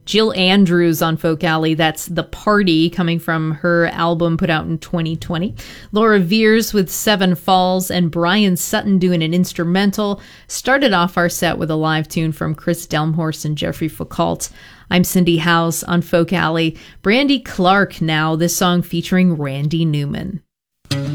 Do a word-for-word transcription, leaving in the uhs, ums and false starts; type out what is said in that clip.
Jill Andrews on Folk Alley, that's The Party, coming from her album put out in twenty twenty. Laura Veers with Seven Falls, and Brian Sutton doing an instrumental. Started off our set with a live tune from Chris Delmhorst and Jeffrey Foucault. I'm Cindy House on Folk Alley. Brandy Clark now, this song featuring Randy Newman.